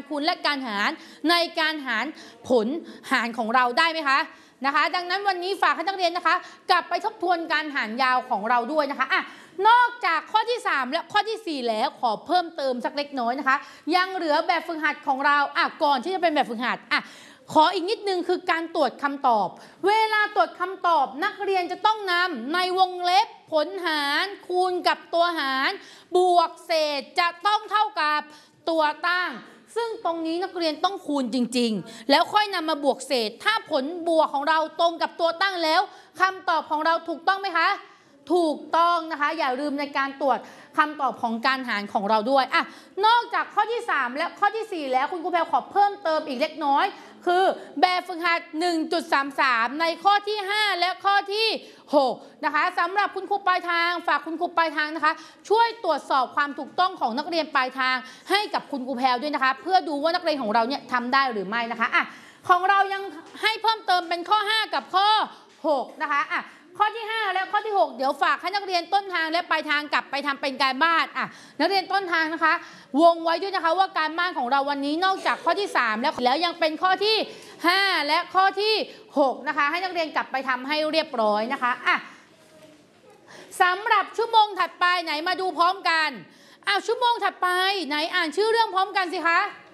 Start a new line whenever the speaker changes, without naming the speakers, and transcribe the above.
คูณและการหารในการหารผลหารของเราได้ไหมคะนะคะดังนั้นวันนี้ฝากให้นักเรียนนะคะกลับไปทบทวนการหารยาวของเราด้วยนะคะนอกจากข้อที่3และข้อที่4แล้วขอเพิ่มเติมสักเล็กน้อยนะคะยังเหลือแบบฝึกหัดของเราก่อนที่จะเป็นแบบฝึกหัดขออีกนิดนึงคือการตรวจคำตอบเวลาตรวจคำตอบนักเรียนจะต้องนำในวงเล็บผลหารคูณกับตัวหารบวกเศษจะต้องเท่ากับตัวตั้งซึ่งตรงนี้นักเรียนต้องคูณจริงๆแล้วค่อยนำมาบวกเศษถ้าผลบวกของเราตรงกับตัวตั้งแล้วคำตอบของเราถูกต้องไหมคะถูกต้องนะคะอย่าลืมในการตรวจคำตอบของการหารของเราด้วยนอกจากข้อที่3และข้อที่4แล้วคุณครูแพรขอเพิ่มเติมอีกเล็กน้อยคือแบบฝึกหัด 1.33 ในข้อที่5และข้อที่6นะคะสำหรับคุณครูปลายทางฝากคุณครูปลายทางนะคะช่วยตรวจสอบความถูกต้องของนักเรียนปลายทางให้กับคุณครูแพรด้วยนะคะเพื่อดูว่านักเรียนของเราเนี่ยทำได้หรือไม่นะคะของเรายังให้เพิ่มเติมเป็นข้อ5กับข้อ6นะคะข้อที่5และข้อที่6เดี๋ยวฝากให้นักเรียนต้นทางและปลายทางกลับไปทำเป็นการบ้านนักเรียนต้นทางนะคะวงไว้ด้วยนะคะว่าการบ้านของเราวันนี้นอกจากข้อที่3แล้วยังเป็นข้อที่5และข้อที่6นะคะให้นักเรียนกลับไปทำให้เรียบร้อยนะคะสำหรับชั่วโมงถัดไปไหนมาดูพร้อมกันชั่วโมงถัดไปไหนอ่านชื่อเรื่องพร้อมกันสิคะ